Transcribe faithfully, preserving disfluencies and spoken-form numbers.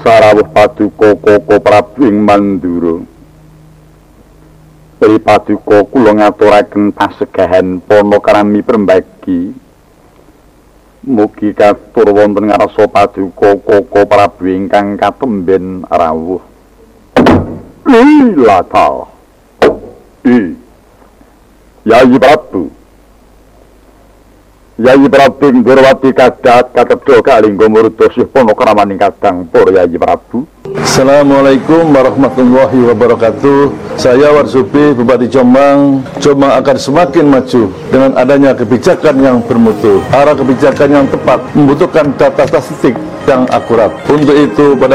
Sarawuh paduka Koko Prabu ing Mandura. Pri paduka kula ngaturaken pasegahan Panakarami Prembagi. Mugi katur wonten ngarsa paduka Koko Prabu ingkang katemben rawuh. Ilata. I. Yayi Prabu. Yayi Prabu Durwati kadat katedha kalingga murda sih Panakaramaning kadang para Yayi Prabu. Assalamualaikum warahmatullahi wabarakatuh. Saya Warsubi, Bupati Jombang. Jombang akan semakin maju dengan adanya kebijakan yang bermutu. Arah kebijakan yang tepat membutuhkan data statistik yang akurat. Untuk itu pada